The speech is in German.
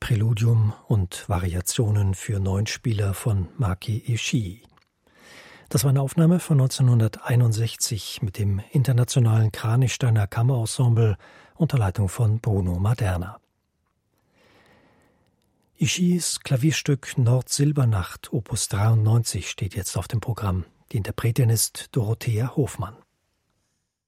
Präludium und Variationen für Neunspieler von Maki Ishii. Das war eine Aufnahme von 1961 mit dem internationalen Kranichsteiner Kammerensemble unter Leitung von Bruno Maderna. Ishiis Klavierstück Nord-Silbernacht, Opus 93, steht jetzt auf dem Programm. Die Interpretin ist Dorothea Hofmann.